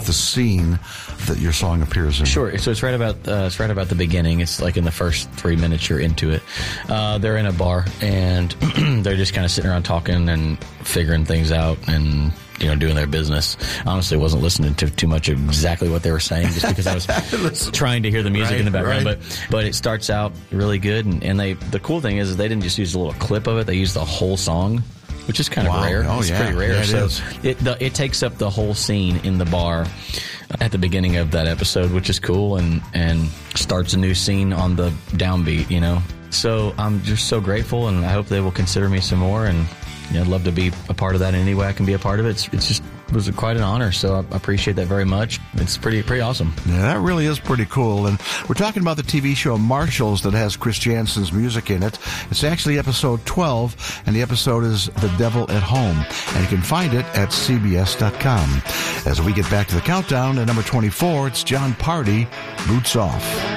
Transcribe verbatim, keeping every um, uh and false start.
the scene that your song appears in. Sure. So it's right about uh, it's right about the beginning. It's like in the first three minutes you're into it. Uh, they're in a bar and they're just kind of sitting around talking and figuring things out and, you know, doing their business. Honestly, I wasn't listening to too much of exactly what they were saying just because I was trying to hear the music right, in the background. Right. But but it starts out really good. And, and they the cool thing is, is they didn't just use a little clip of it. They used the whole song, which is kind of wow. rare. Oh, it's yeah. pretty rare. Yeah, it so is. It, the, it takes up the whole scene in the bar at the beginning of that episode, which is cool, and, and starts a new scene on the downbeat, you know. So I'm just so grateful, and I hope they will consider me some more, and you know, I'd love to be a part of that in any way I can be a part of it. It's, it's just it was quite an honor, so I appreciate that very much. It's pretty pretty awesome. Yeah, that really is pretty cool. And we're talking about the T V show Marshalls that has Chris Jansen's music in it. It's actually episode twelve, and the episode is The Devil at Home. And you can find it at C B S dot com. As we get back to the countdown, at number twenty-four, it's John Party, Boots Off.